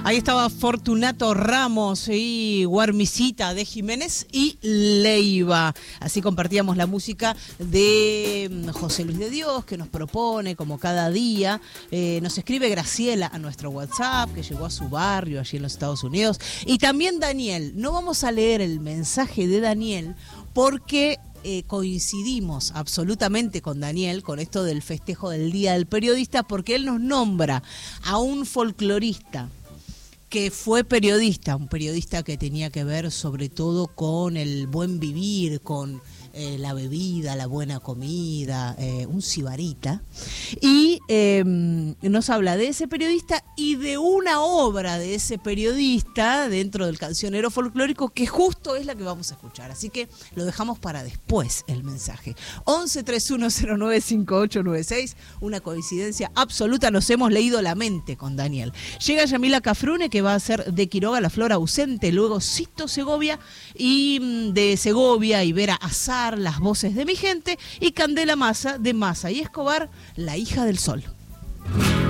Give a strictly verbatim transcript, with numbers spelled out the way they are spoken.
Ahí estaba Fortunato Ramos y Guarmisita de Jiménez y Leiva. Así compartíamos la música de José Luis de Dios, que nos propone como cada día. Eh, nos escribe Graciela a nuestro WhatsApp, que llegó a su barrio allí en los Estados Unidos. Y también Daniel. No vamos a leer el mensaje de Daniel porque eh, coincidimos absolutamente con Daniel con esto del festejo del Día del Periodista, porque él nos nombra a un folclorista que fue periodista, un periodista que tenía que ver sobre todo con el buen vivir, con eh, la bebida, la buena comida, eh, un sibarita, y eh, nos habla de ese periodista y de una obra de ese periodista dentro del cancionero folclórico que justo es la que vamos a escuchar, así que lo dejamos para después el mensaje. once treinta y uno cero nueve cincuenta y ocho noventa y seis, una coincidencia absoluta, nos hemos leído la mente con Daniel. Llega Yamila Cafrune, que va a ser de Quiroga la flor ausente, luego Cito Segovia, y de Segovia y Vera Azar, las voces de mi gente, y Candela Massa de Massa y Escobar, la hija del sol.